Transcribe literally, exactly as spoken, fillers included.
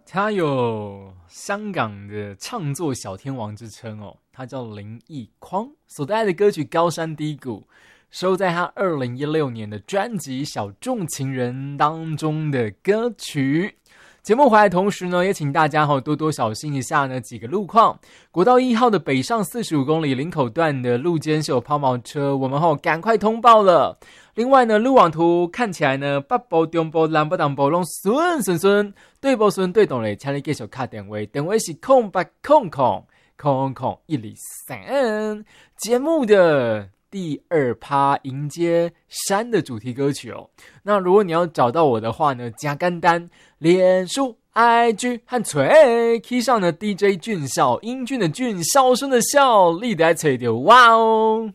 他有香港的唱作小天王之称哦，他叫林奕匡，所带来的歌曲《高山低谷》收在他二零一六年的专辑《小众情人》当中的歌曲。节目回来的同时呢，也请大家多多小心一下呢几个路况。国道一号的北上四十五公里林口段的路肩是有抛锚车，我们赶快通报了。另外呢，路网图看起来呢，北部、中部、南部、东部都顺顺顺，对不顺对懂嘞，请你继续打电话，电话是空八空空空空一零三。节目的第二趴迎接山的主题歌曲哦。那如果你要找到我的话呢，加简单，脸书、I G 和吹 key 上的 D J 俊孝，英俊的俊，孝顺的孝，你得找到哇哦。